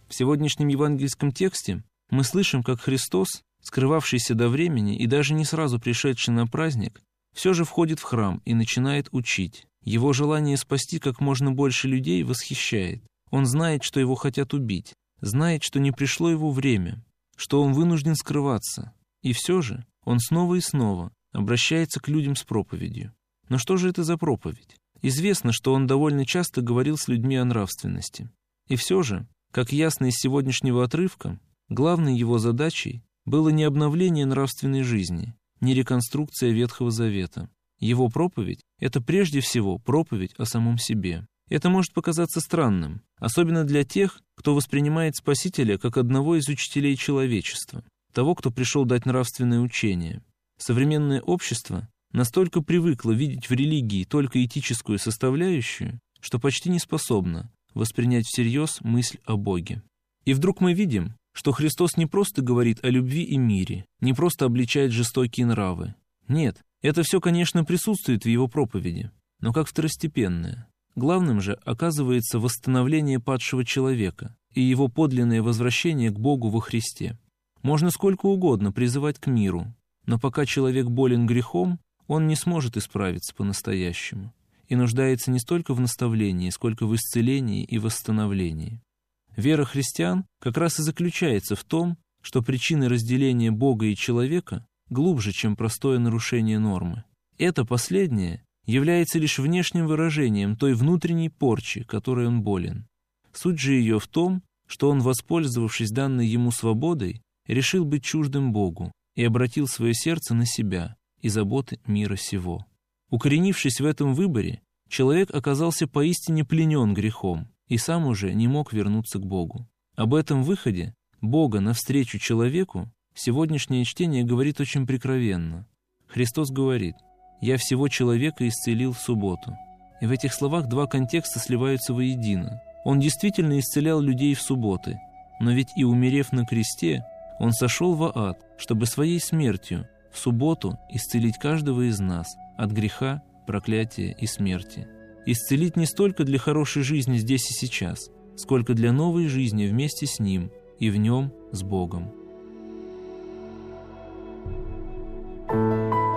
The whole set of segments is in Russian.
В сегодняшнем евангельском тексте мы слышим, как Христос, скрывавшийся до времени и даже не сразу пришедший на праздник, все же входит в храм и начинает учить. Его желание спасти как можно больше людей восхищает. Он знает, что его хотят убить, знает, что не пришло его время, что он вынужден скрываться. И все же он снова и снова обращается к людям с проповедью. Но что же это за проповедь? Известно, что он довольно часто говорил с людьми о нравственности. И все же, как ясно из сегодняшнего отрывка, главной его задачей было не обновление нравственной жизни, не реконструкция Ветхого Завета. Его проповедь — это прежде всего проповедь о самом себе. Это может показаться странным, особенно для тех, кто воспринимает Спасителя как одного из учителей человечества, того, кто пришел дать нравственное учение. Современное общество настолько привыкло видеть в религии только этическую составляющую, что почти не способно воспринять всерьез мысль о Боге. И вдруг мы видим, что Христос не просто говорит о любви и мире, не просто обличает жестокие нравы. Нет, это все, конечно, присутствует в его проповеди, но как второстепенное. Главным же оказывается восстановление падшего человека и его подлинное возвращение к Богу во Христе. Можно сколько угодно призывать к миру, но пока человек болен грехом, он не сможет исправиться по-настоящему и нуждается не столько в наставлении, сколько в исцелении и восстановлении. Вера христиан как раз и заключается в том, что причины разделения Бога и человека глубже, чем простое нарушение нормы. Это последнее является лишь внешним выражением той внутренней порчи, которой он болен. Суть же ее в том, что он, воспользовавшись данной ему свободой, решил быть чуждым Богу и обратил свое сердце на себя и заботы мира сего. Укоренившись в этом выборе, человек оказался поистине пленен грехом и сам уже не мог вернуться к Богу. Об этом выходе Бога навстречу человеку сегодняшнее чтение говорит очень прикровенно. Христос говорит: «Я всего человека исцелил в субботу». И в этих словах два контекста сливаются воедино. Он действительно исцелял людей в субботы, но ведь и умерев на кресте, он сошел во ад, чтобы своей смертью в субботу исцелить каждого из нас от греха, проклятия и смерти. Исцелить не столько для хорошей жизни здесь и сейчас, сколько для новой жизни вместе с Ним и в Нем с Богом.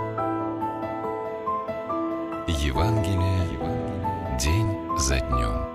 Евангелие день за днем.